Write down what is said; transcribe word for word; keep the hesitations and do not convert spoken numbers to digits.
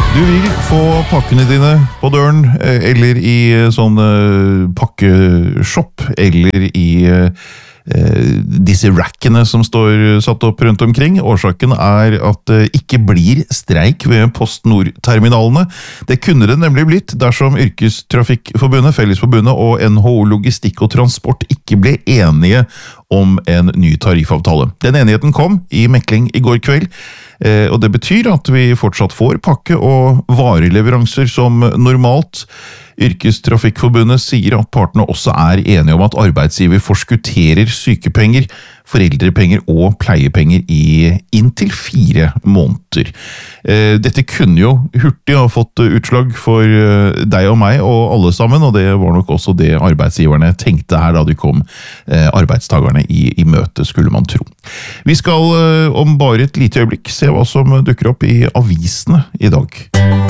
Du vil få pakkene dine på døren, eller i sånn pakkeshop, eller i disse rackene som står satt opp rundt omkring. Årsaken er at det ikke blir streik ved PostNord-terminalene. Det kunne det nemlig blitt dersom Yrkestrafikkforbundet, Fellesforbundet og N H O Logistikk og Transport ikke ble enige om en ny tariffavtale. Den enigheten kom i mekling i går kveld, og det betyr at vi fortsatt får pakke- og vareleveranser som normalt. Yrkestrafikkforbundet sier at partene også er enige om at arbeidsgiver forskutterer sykepenger, foreldrepenger og pleiepenger i inntil fire måneder. Dette kunne jo hurtig ha fått utslag for deg og meg og alle sammen, og det var nok også det arbeidsgiverne tenkte her da de kom arbeidstagerne i, i møte, skulle man tro. Vi skal om bare et lite øyeblikk se hva som dukker opp i avisene i dag.